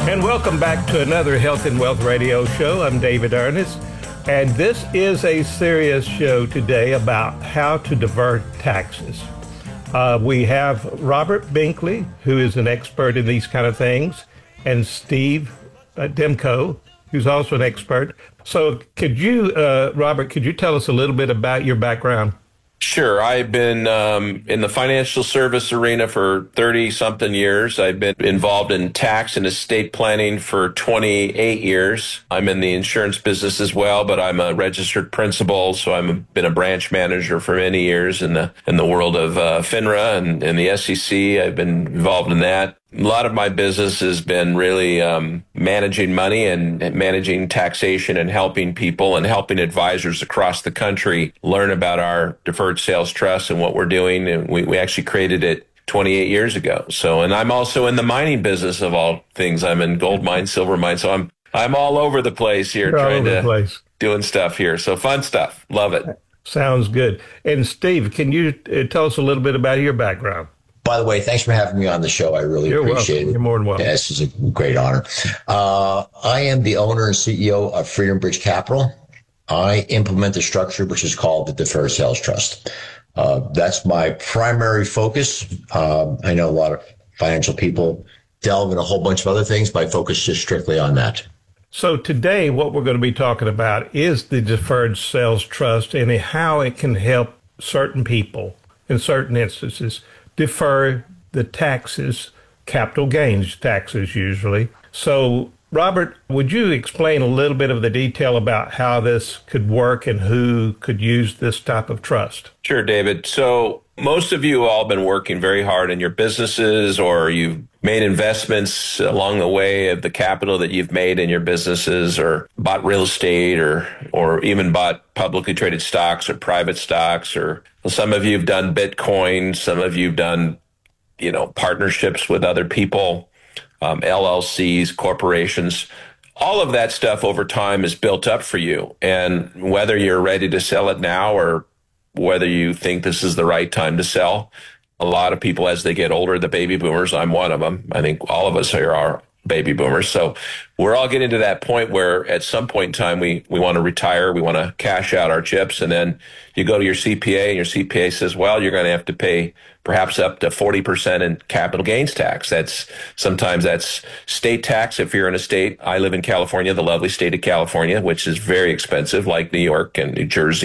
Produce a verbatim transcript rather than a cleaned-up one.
And welcome back to another Health and Wealth Radio show. I'm David Ernest, and this is a serious show today about how to divert taxes. Uh, we have Robert Binkley, who is an expert in these kind of things, and Steve uh, Demko, who's also an expert. So could you, uh, Robert, could you tell us a little bit about your background? Sure. I've been um, in the financial service arena for thirty-something years. I've been involved in tax and estate planning for twenty-eight years. I'm in the insurance business as well, but I'm a registered principal, so I've been a branch manager for many years in the in the world of uh, FINRA and, and the S E C. I've been involved in that. A lot of my business has been really um, managing money and, and managing taxation and helping people and helping advisors across the country learn about our deferred sales trust and what we're doing. And we, we actually created it twenty-eight years ago. So, and I'm also in the mining business of all things. I'm in gold mines, silver mines. So I'm I'm all over the place here, You're trying to place. doing stuff here. So fun stuff. Love it. Sounds good. And Steve, can you uh, tell us a little bit about your background? By the way, thanks for having me on the show. I really You're appreciate welcome. it. You're more than welcome. This is a great honor. Uh, I am the owner and C E O of Freedom Bridge Capital. I implement the structure which is called the Deferred Sales Trust. Uh, that's my primary focus. Uh, I know a lot of financial people delve in a whole bunch of other things, but I focus just strictly on that. So today, what we're going to be talking about is the Deferred Sales Trust and how it can help certain people in certain instances defer the taxes, capital gains taxes usually. So, Robert, would you explain a little bit of the detail about how this could work and who could use this type of trust? Sure, David. So most of you all been working very hard in your businesses, or you've made investments along the way of the capital that you've made in your businesses, or bought real estate, or or even bought publicly traded stocks or private stocks, or some of you have done Bitcoin, some of you have done, you know, partnerships with other people, um, L L Cs, corporations. All of that stuff over time is built up for you. And whether you're ready to sell it now or whether you think this is the right time to sell, a lot of people as they get older, the baby boomers, I'm one of them. I think all of us here are baby boomers. So we're all getting to that point where at some point in time, we, we want to retire. We want to cash out our chips. And then you go to your C P A and your C P A says, well, you're going to have to pay perhaps up to forty percent in capital gains tax. That's sometimes that's state tax if you're in a state. I live in California, the lovely state of California, which is very expensive, like New York and New Jersey.